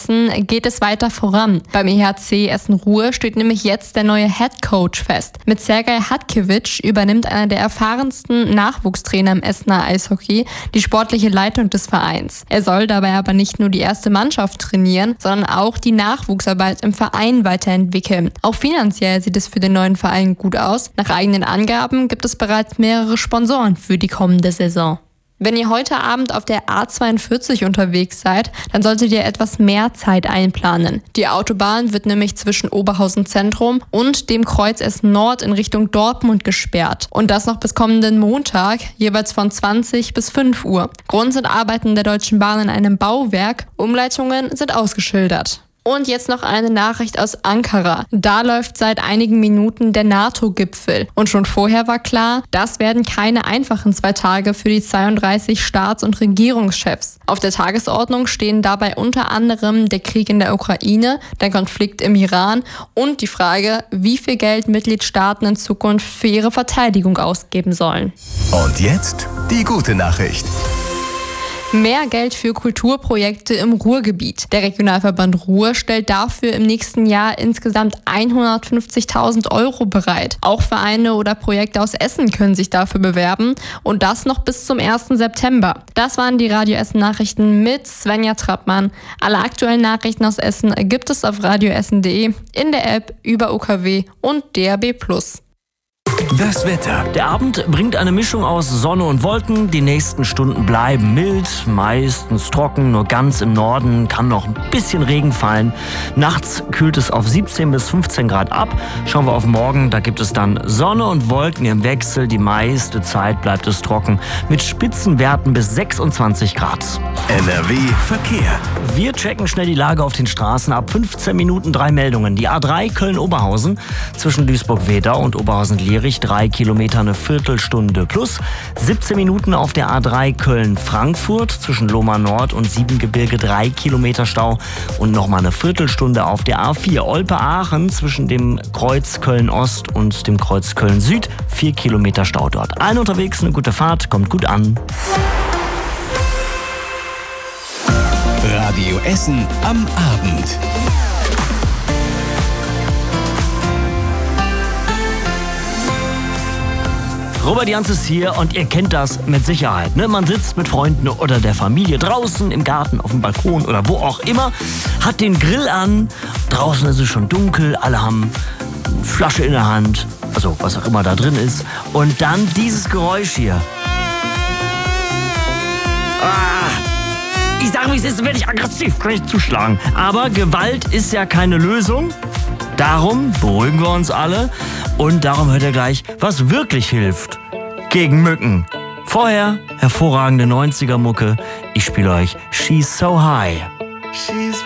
Essen geht es weiter voran. Beim EHC Essen-Ruhr steht nämlich jetzt der neue Headcoach fest. Mit Sergej Hatkewitsch übernimmt einer der erfahrensten Nachwuchstrainer im Essener Eishockey die sportliche Leitung des Vereins. Er soll dabei aber nicht nur die erste Mannschaft trainieren, sondern auch die Nachwuchsarbeit im Verein weiterentwickeln. Auch finanziell sieht es für den neuen Verein gut aus. Nach eigenen Angaben gibt es bereits mehrere Sponsoren für die kommende Saison. Wenn ihr heute Abend auf der A42 unterwegs seid, dann solltet ihr etwas mehr Zeit einplanen. Die Autobahn wird nämlich zwischen Oberhausen Zentrum und dem Kreuz Essen Nord in Richtung Dortmund gesperrt. Und das noch bis kommenden Montag, jeweils von 20 bis 5 Uhr. Grund sind Arbeiten der Deutschen Bahn in einem Bauwerk. Umleitungen sind ausgeschildert. Und jetzt noch eine Nachricht aus Ankara. Da läuft seit einigen Minuten der NATO-Gipfel. Und schon vorher war klar, das werden keine einfachen 2 Tage für die 32 Staats- und Regierungschefs. Auf der Tagesordnung stehen dabei unter anderem der Krieg in der Ukraine, der Konflikt im Iran und die Frage, wie viel Geld Mitgliedstaaten in Zukunft für ihre Verteidigung ausgeben sollen. Und jetzt die gute Nachricht. Mehr Geld für Kulturprojekte im Ruhrgebiet. Der Regionalverband Ruhr stellt dafür im nächsten Jahr insgesamt 150.000 € bereit. Auch Vereine oder Projekte aus Essen können sich dafür bewerben und das noch bis zum 1. September. Das waren die Radio Essen Nachrichten mit Svenja Trappmann. Alle aktuellen Nachrichten aus Essen gibt es auf radioessen.de, in der App, über UKW und DAB+. Das Wetter. Der Abend bringt eine Mischung aus Sonne und Wolken. Die nächsten Stunden bleiben mild, meistens trocken. Nur ganz im Norden kann noch ein bisschen Regen fallen. Nachts kühlt es auf 17 bis 15 Grad ab. Schauen wir auf morgen, da gibt es dann Sonne und Wolken im Wechsel. Die meiste Zeit bleibt es trocken mit Spitzenwerten bis 26 Grad. NRW Verkehr. Wir checken schnell die Lage auf den Straßen. Ab 15 Minuten 3 Meldungen. Die A3 Köln-Oberhausen zwischen Duisburg-Wedau und Oberhausen-Lierich 3 Kilometer eine Viertelstunde plus. 17 Minuten auf der A3 Köln-Frankfurt zwischen Lohmar Nord und Siebengebirge 3 Kilometer Stau und nochmal eine Viertelstunde auf der A4 Olpe-Aachen zwischen dem Kreuz Köln-Ost und dem Kreuz Köln-Süd 4 Kilometer Stau dort. Allen unterwegs eine gute Fahrt, kommt gut an. Radio Essen am Abend. Robert Jans ist hier und ihr kennt das mit Sicherheit. Ne? Man sitzt mit Freunden oder der Familie draußen im Garten, auf dem Balkon oder wo auch immer, hat den Grill an, draußen ist es schon dunkel, alle haben eine Flasche in der Hand, also was auch immer da drin ist. Und dann dieses Geräusch hier. Ich sage, wie es ist, werde ich aggressiv, kann ich zuschlagen. Aber Gewalt ist ja keine Lösung. Darum beruhigen wir uns alle und darum hört ihr gleich, was wirklich hilft gegen Mücken. Vorher hervorragende 90er-Mucke. Ich spiele euch She's So High.